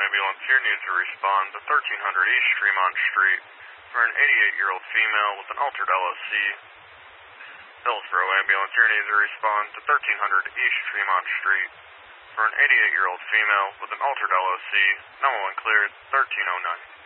ambulance here needs to respond to 1300 East Tremont Street for an 88-year-old female with an altered LSC. Hillsborough ambulance here needs to respond to 1300 East Tremont Street for an 88-year-old female with an altered LSC. 911 cleared, 1309.